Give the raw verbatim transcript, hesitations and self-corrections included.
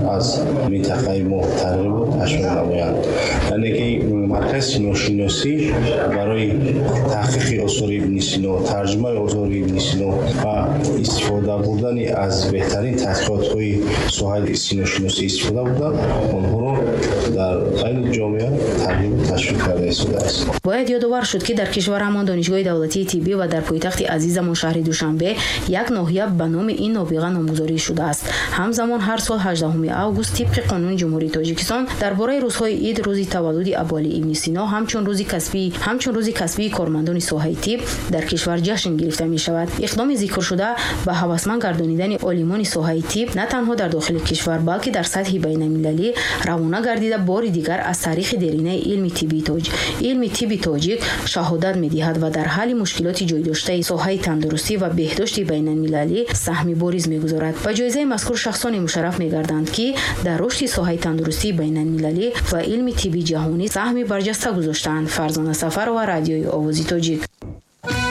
از منطقه ما تغییر و تشویق نمایند. یعنی که مرکز سینوشناسی برای تحقیق آثار ابن سینا، ترجمه آثار ابن سینا و استفاده بردن از بهترین تحقیقات‌های ساحه سینوشناسی استفاده بودن، آنها را در بین جامعه ترغیب و تشویق کرده است. باید یادآور شد که در کشور همان دانشگاه دولتی طبی و در پایتخت عزیزمان شهر دوشنبه یک ناحیه به نام این نابغه نامگذاری شده است. همزمان هر سال هجدهم آگوست طبق قانون جمهوری تاجیکستان درباره روزهای عید، روز تولد ابوعلی ابن سینا همچون روز کسبی همچون روز کسبی کارمندان ساحه طب در کشور جشن گرفته می شود. اقدام ذکر شده به هوسمند گردانیدن عالمان ساحه طب نه تنها در داخل کشور بلکه در سطح بین المللی روانه گردیده بار دیگر از تاریخ دیرینه علم طبی تاج علم طبی تاجیک شهادت می‌دهد و در حل مشکلات جای داشته ساحه تندرستی و بهداشت بین المللی سهمی بارز می‌گذارد. به جایزه مذکور شخصان مشرف می‌گردند که در رشد ساحه تندرستی بین المللی و علم طبی جهانی سهمی برجسته گذاشتند. فرزانه سفر و رادیوی آوازی تاجیک.